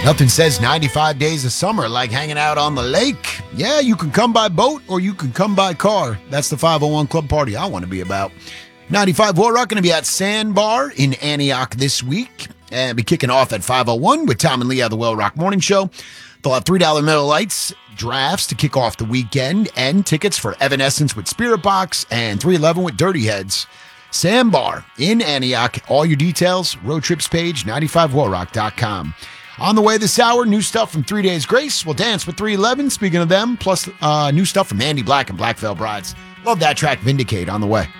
Nothing says 95 days of summer like hanging out on the lake. Yeah, you can come by boat or you can come by car. That's the 501 Club Party I want to be about. 95 War Rock going to be at Sandbar in Antioch this week. And be kicking off at 501 with Tom and Lee of the Well Rock Morning Show. They'll have $3 Miller Lights drafts to kick off the weekend and tickets for Evanescence with Spirit Box and 311 with Dirty Heads. Sandbar in Antioch. All your details, road trips page, 95warrock.com. On the way this hour, new stuff from 3 Days Grace. We'll dance with 311, speaking of them, plus new stuff from Andy Black and Black Veil Brides. Love that track, Vindicate, on the way.